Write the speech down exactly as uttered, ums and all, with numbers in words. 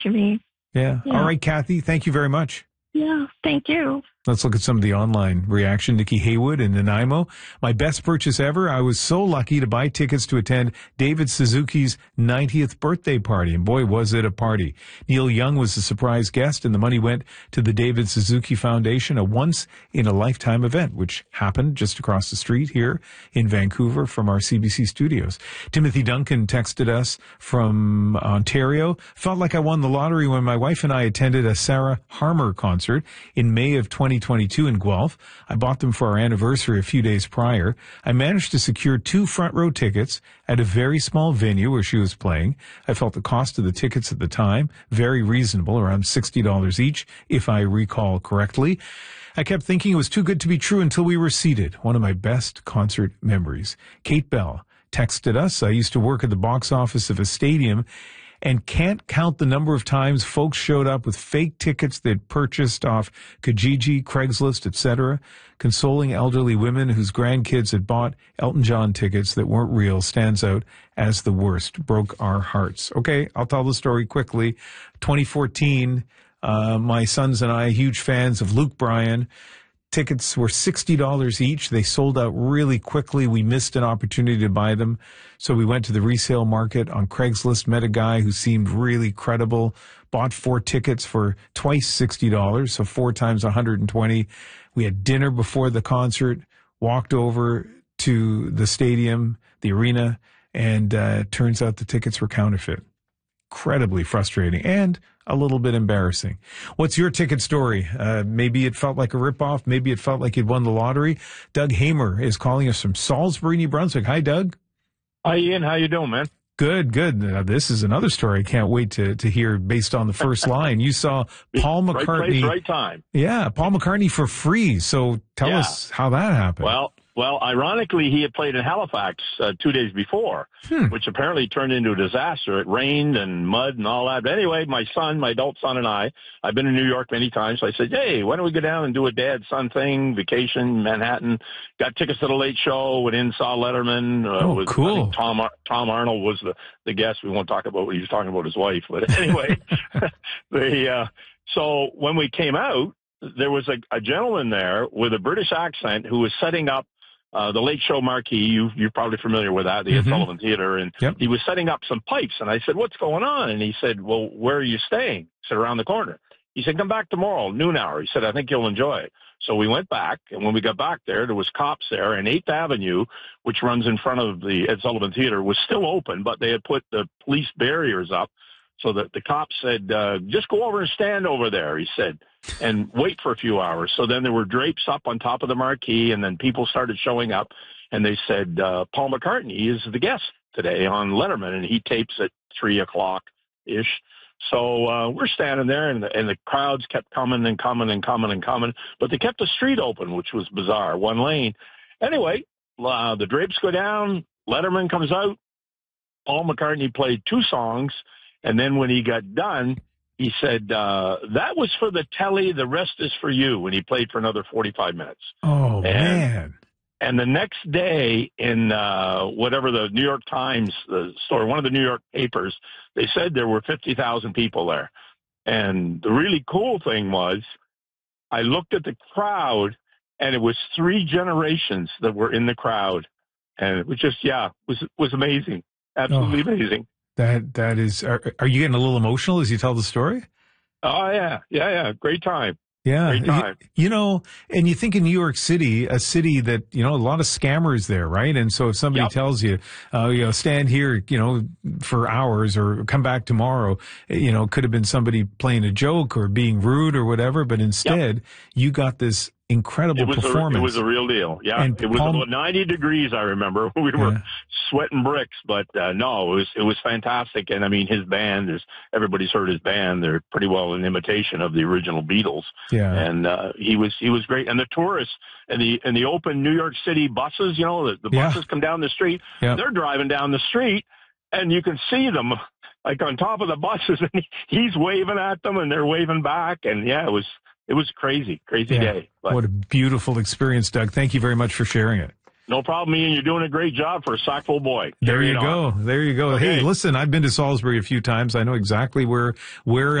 me. Yeah. Yeah. All right, Kathy, thank you very much. Yeah, thank you. Let's look at some of the online reaction. Nikki Haywood in Nanaimo. My best purchase ever. I was so lucky to buy tickets to attend David Suzuki's ninetieth birthday party. And boy, was it a party. Neil Young was a surprise guest, and the money went to the David Suzuki Foundation, a once-in-a-lifetime event, which happened just across the street here in Vancouver from our C B C studios. Timothy Duncan texted us from Ontario. Felt like I won the lottery when my wife and I attended a Sarah Harmer concert in May of twenty twenty-two in Guelph. I bought them for our anniversary a few days prior. I managed to secure two front row tickets at a very small venue where she was playing. I felt the cost of the tickets at the time very reasonable, around sixty dollars each, if I recall correctly. I kept thinking it was too good to be true until we were seated. One of my best concert memories. Kate Bell texted us. I used to work at the box office of a stadium and can't count the number of times folks showed up with fake tickets they'd purchased off Kijiji, Craigslist, et cetera, consoling elderly women whose grandkids had bought Elton John tickets that weren't real stands out as the worst. Broke our hearts. Okay, I'll tell the story quickly. twenty fourteen, uh, my sons and I, huge fans of Luke Bryan. Tickets were sixty dollars each. They sold out really quickly. We missed an opportunity to buy them. So we went to the resale market on Craigslist, met a guy who seemed really credible, bought four tickets for twice sixty dollars, so four times one hundred twenty. We had dinner before the concert, walked over to the stadium, the arena, and uh, it turns out the tickets were counterfeit. Incredibly frustrating and a little bit embarrassing. What's your ticket story? Uh, maybe it felt like a ripoff. Maybe it felt like you'd won the lottery. Doug Hamer is calling us from Salisbury, New Brunswick. Hi, Doug. Hi, Ian. How you doing, man? Good, good. Now, this is another story I can't wait to, to hear based on the first line. You saw Paul McCartney. Right place, right time. Yeah, Paul McCartney for free. So tell yeah. us how that happened. Well, well, ironically, he had played in Halifax uh, two days before, hmm. which apparently turned into a disaster. It rained and mud and all that. But anyway, my son, my adult son and I, I've been in New York many times, so I said, hey, why don't we go down and do a dad-son thing, vacation, Manhattan. Got tickets to the Late Show, went in, saw Letterman. Uh, oh, was, cool. I think Tom, Tom Arnold was the, the guest. We won't talk about what he was talking about his wife. But anyway, the uh, so when we came out, there was a, a gentleman there with a British accent who was setting up Uh, the Late Show marquee. You, you're probably familiar with that, the mm-hmm. Sullivan Theater. And yep. he was setting up some pipes. And I said, what's going on? And he said, well, where are you staying? I said, around the corner. He said, come back tomorrow, noon hour. He said, I think you'll enjoy it. So we went back. And when we got back there, there was cops there. And eighth Avenue, which runs in front of the Ed Sullivan Theater, was still open, but they had put the police barriers up. So that the cops said, uh, just go over and stand over there, he said, and wait for a few hours. So then there were drapes up on top of the marquee, and then people started showing up, and they said, uh, Paul McCartney is the guest today on Letterman, and he tapes at three o'clock-ish. So uh, we're standing there, and the, and the crowds kept coming and coming and coming and coming, but they kept the street open, which was bizarre, one lane. Anyway, uh, the drapes go down, Letterman comes out, Paul McCartney played two songs, and then when he got done, he said, uh, that was for the telly, the rest is for you. And he played for another forty-five minutes. Oh, and, man. And the next day in uh, whatever the New York Times the story, one of the New York papers, they said there were fifty thousand people there. And the really cool thing was I looked at the crowd, and it was three generations that were in the crowd. And it was just, yeah, it was, was amazing. Absolutely oh. amazing. That that is. Are, are you getting a little emotional as you tell the story? Oh yeah, yeah, yeah. Great time. Yeah, Great time. You, you know, and you think in New York City, a city that you know a lot of scammers there, right? And so if somebody yep. tells you, uh, you know, stand here, you know, for hours or come back tomorrow, you know, could have been somebody playing a joke or being rude or whatever, but instead yep. you got this incredible it was performance. A, it was a real deal. Yeah, and it was Paul, about ninety degrees. I remember we were yeah. sweating bricks, but uh, no, it was it was fantastic. And I mean, his band is everybody's heard his band. They're pretty well an imitation of the original Beatles. Yeah, and uh, he was he was great. And the tourists and the and the open New York City buses, you know, the, the buses yeah. come down the street. Yeah. They're driving down the street, and you can see them like on top of the buses, and he's waving at them, and they're waving back. And yeah, it was. It was a crazy, crazy yeah. day. But. What a beautiful experience, Doug. Thank you very much for sharing it. No problem, Ian. You're doing a great job for a Sackville boy. There Carry you it go. on. There you go. Okay. Hey, listen, I've been to Salisbury a few times. I know exactly where where